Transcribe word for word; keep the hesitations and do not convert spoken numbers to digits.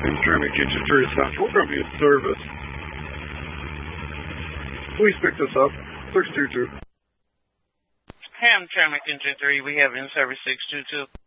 Hamtramck Engine three Central, will be in service. Please pick this up, six two two. Hamtramck Engine three, we have in service six two two.